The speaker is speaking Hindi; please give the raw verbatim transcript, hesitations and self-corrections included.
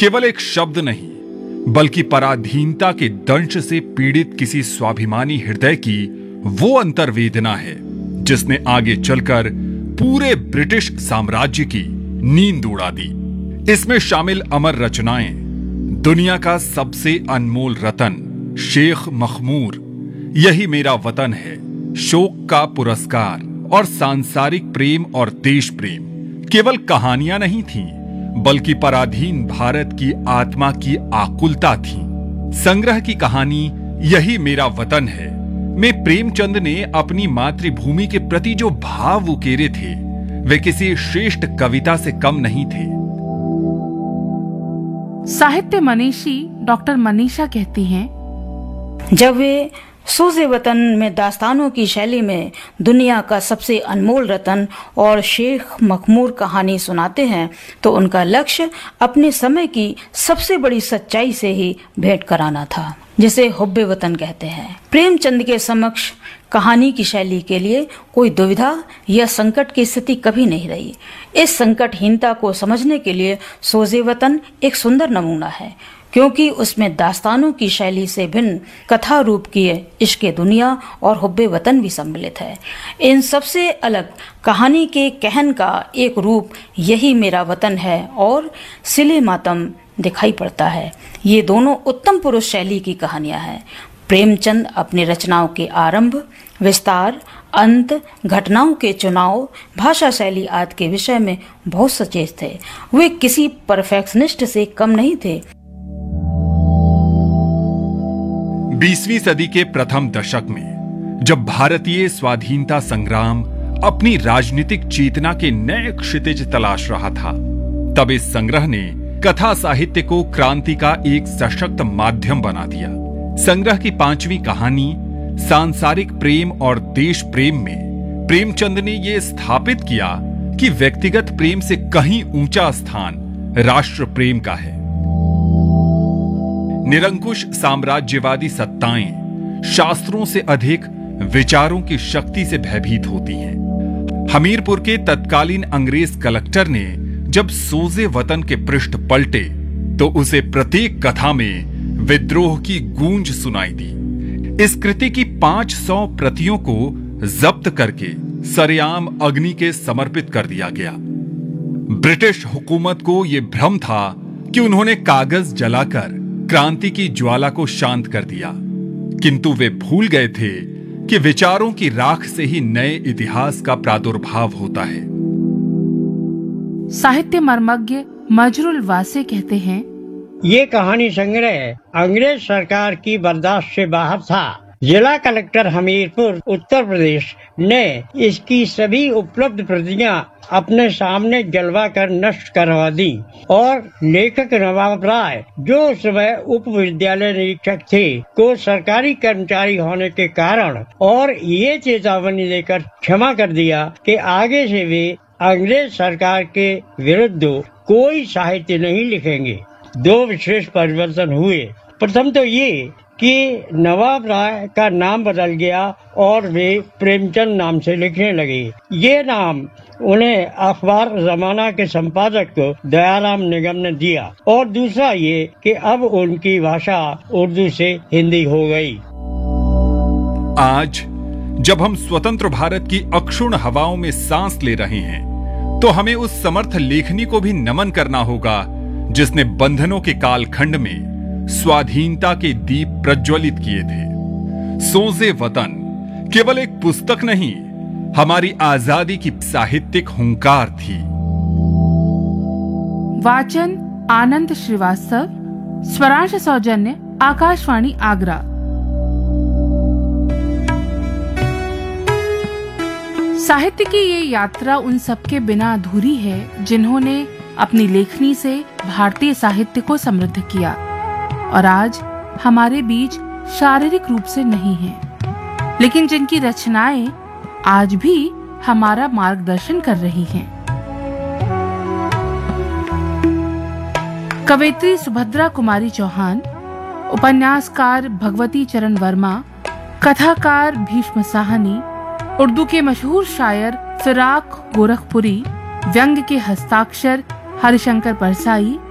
केवल एक शब्द नहीं, बल्कि पराधीनता के दंश से पीड़ित किसी स्वाभिमानी हृदय की वो अंतर्वेदना है जिसने आगे चलकर पूरे ब्रिटिश साम्राज्य की नींद उड़ा दी। इसमें शामिल अमर रचनाएं, दुनिया का सबसे अनमोल रतन शेख मखमूर, यही मेरा वतन है, शोक का पुरस्कार और सांसारिक प्रेम और देश प्रेम केवल कहानियां नहीं थीं, बल्कि पराधीन भारत की आत्मा की आकुलता थी। संग्रह की कहानी यही मेरा वतन है में प्रेमचंद ने अपनी मातृभूमि के प्रति जो भाव उकेरे थे वे किसी श्रेष्ठ कविता से कम नहीं थे। साहित्य मनीषी डॉक्टर मनीषा कहती हैं, जब वे सोज़े वतन में दास्तानों की शैली में दुनिया का सबसे अनमोल रतन और शेख मखमूर कहानी सुनाते हैं तो उनका लक्ष्य अपने समय की सबसे बड़ी सच्चाई से ही भेंट कराना था, जिसे हुब्बे वतन कहते हैं। प्रेमचंद के समक्ष कहानी की शैली के लिए कोई दुविधा या संकट की स्थिति कभी नहीं रही। इस संकटहीनता को समझने के लिए सोज़े वतन एक सुंदर नमूना है, क्योंकि उसमें दास्तानों की शैली से भिन्न कथा रूप की इश्क़े दुनिया और हुब्बे वतन भी सम्मिलित है। इन सबसे अलग कहानी के कहन का एक रूप यही मेरा वतन है और सिले मातम दिखाई पड़ता है। ये दोनों उत्तम पुरुष शैली की कहानियां हैं। प्रेमचंद अपनी रचनाओं के आरंभ, विस्तार, अंत, घटनाओं के चुनाव, भाषा शैली आदि के विषय में बहुत सचेत थे। वे किसी परफेक्शनिस्ट से कम नहीं थे। बीसवीं सदी के प्रथम दशक में जब भारतीय स्वाधीनता संग्राम अपनी राजनीतिक चेतना के नए क्षितिज तलाश रहा था, तब इस संग्रह ने कथा साहित्य को क्रांति का एक सशक्त माध्यम बना दिया। संग्रह की पांचवी कहानी सांसारिक प्रेम और देश प्रेम में प्रेमचंद ने यह स्थापित किया कि व्यक्तिगत प्रेम से कहीं ऊंचा स्थान राष्ट्र प्रेम का है। निरंकुश साम्राज्यवादी सत्ताएं शास्त्रों से अधिक विचारों की शक्ति से भयभीत होती हैं। हमीरपुर के तत्कालीन अंग्रेज कलेक्टर ने जब सोज़े वतन के पृष्ठ पलटे तो उसे प्रत्येक कथा में विद्रोह की गूंज सुनाई दी। इस कृति की पांच सौ प्रतियों को जब्त करके सरेआम अग्नि के समर्पित कर दिया गया। ब्रिटिश हुकूमत को यह भ्रम था कि उन्होंने कागज जलाकर क्रांति की ज्वाला को शांत कर दिया, किंतु वे भूल गए थे कि विचारों की राख से ही नए इतिहास का प्रादुर्भाव होता है। साहित्य मर्मज्ञ मजरुल वासे कहते हैं, ये कहानी संग्रह अंग्रेज सरकार की बर्दाश्त से बाहर था। जिला कलेक्टर हमीरपुर उत्तर प्रदेश ने इसकी सभी उपलब्ध प्रतियां अपने सामने जलवा कर नष्ट करवा दी और लेखक नवाब राय, जो उस समय उप विद्यालय निरीक्षक थे, को सरकारी कर्मचारी होने के कारण और ये चेतावनी देकर क्षमा कर दिया कि आगे से वे अंग्रेज सरकार के विरुद्ध कोई साहित्य नहीं लिखेंगे। दो विशेष परिवर्तन हुए। प्रथम तो ये कि नवाब राय का नाम बदल गया और वे प्रेमचंद नाम से लिखने लगे। ये नाम उन्हें अखबार जमाना के संपादक को दयाराम निगम ने दिया। और दूसरा ये कि अब उनकी भाषा उर्दू से हिंदी हो गई। आज जब हम स्वतंत्र भारत की अक्षुण्ण हवाओं में सांस ले रहे हैं, तो हमें उस समर्थ लेखनी को भी नमन करना होगा जिसने बंधनों के कालखंड में स्वाधीनता के दीप प्रज्वलित किए थे। सोज़े वतन केवल एक पुस्तक नहीं, हमारी आजादी की साहित्यिक हुंकार थी। वाचन आनंद श्रीवास्तव, स्वरांश सौजन्य आकाशवाणी आगरा। साहित्य की ये यात्रा उन सबके बिना अधूरी है जिन्होंने अपनी लेखनी से भारतीय साहित्य को समृद्ध किया और आज हमारे बीच शारीरिक रूप से नहीं हैं, लेकिन जिनकी रचनाएं आज भी हमारा मार्गदर्शन कर रही हैं। कवयित्री सुभद्रा कुमारी चौहान, उपन्यासकार भगवती चरण वर्मा, कथाकार भीष्म साहनी, उर्दू के मशहूर शायर फिराक गोरखपुरी, व्यंग के हस्ताक्षर हरिशंकर परसाई,